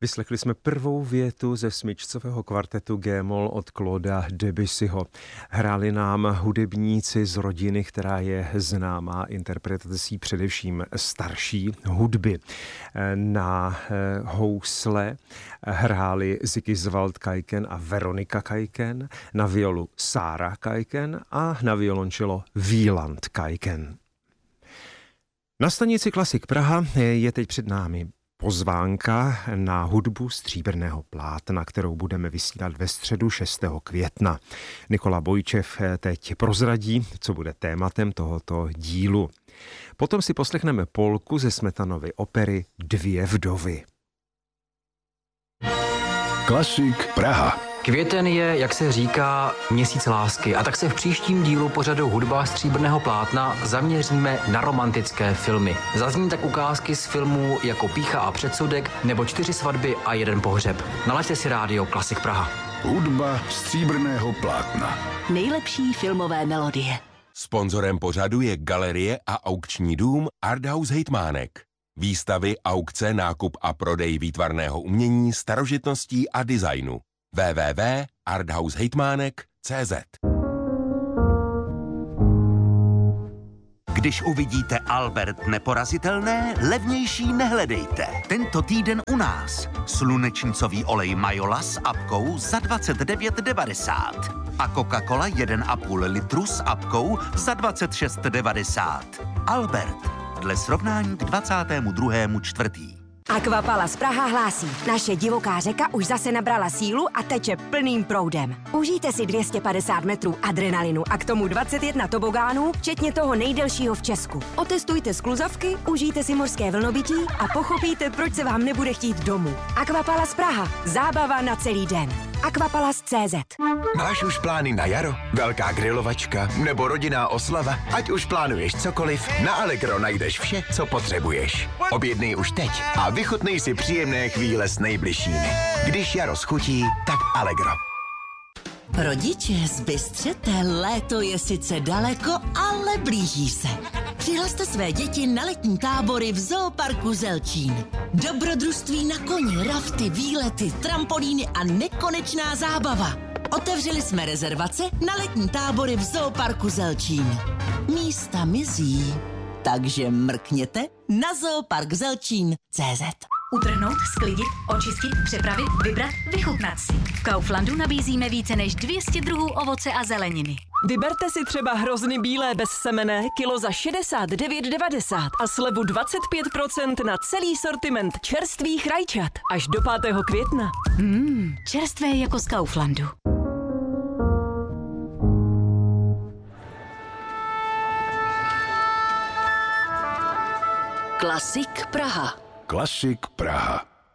Vyslechli jsme prvou větu ze smyčcového kvartetu G-moll od Clauda Debussyho. Hráli nám hudebníci z rodiny, která je známá interpretací především starší hudby. Na housle hráli Zigizwald Kajken a Veronika Kajken, na violu Sára Kajken a na violončelo Wieland Kajken. Na stanici Klasik Praha je teď před námi pozvánka na hudbu stříbrného plátna, kterou budeme vysílat ve středu 6. května. Nikola Bojčev teď prozradí, co bude tématem tohoto dílu. Potom si poslechneme polku ze Smetanovy opery Dvě vdovy. Klasik Praha. Květen je, jak se říká, měsíc lásky, a tak se v příštím dílu pořadu Hudba stříbrného plátna zaměříme na romantické filmy. Zazní tak ukázky z filmů jako Pýcha a předsudek nebo 4 svatby a 1 pohřeb. Nalaďte si rádio Klasik Praha. Hudba stříbrného plátna. Nejlepší filmové melodie. Sponzorem pořadu je galerie a aukční dům Arthouse Hejtmánek. Výstavy, aukce, nákup a prodej výtvarného umění, starožitností a designu. www.arthousehejtmánek.cz. Když uvidíte Albert neporazitelné, levnější nehledejte. Tento týden u nás. Slunečnicový olej Majola s apkou za 29,90 a Coca-Cola 1,5 litru s apkou za 26,90. Albert, dle srovnání k 22.4. Aquapalace Praha hlásí, naše divoká řeka už zase nabrala sílu a teče plným proudem. Užijte si 250 metrů adrenalinu a k tomu 21 tobogánů, včetně toho nejdelšího v Česku. Otestujte skluzavky, užijte si mořské vlnobytí a pochopíte, proč se vám nebude chtít domů. Aquapalace Praha, zábava na celý den. Aquapalace.cz. Máš už plány na jaro? Velká grilovačka nebo rodinná oslava? Ať už plánuješ cokoliv, na Allegro najdeš vše, co potřebuješ. Objednej už teď a vychutnej si příjemné chvíle s nejbližšími. Když jaro schutí, tak Allegro. Rodiče, zbystřete, léto je sice daleko, ale blíží se. Přihlaste své děti na letní tábory v Zooparku Zelčín. Dobrodružství na koni, rafty, výlety, trampolíny a nekonečná zábava. Otevřeli jsme rezervace na letní tábory v Zooparku Zelčín. Místa mizí, takže mrkněte na zooparkzelčín.cz. Utrhnout, sklidit, očistit, přepravit, vybrat, vychutnat si. V Kauflandu nabízíme více než 200 druhů ovoce a zeleniny. Vyberte si třeba hrozny bílé bez semene kilo za 69,90 a slevu 25% na celý sortiment čerstvých rajčat až do 5. května. Čerstvé jako z Kauflandu. Klasik Praha. Klasik Praha.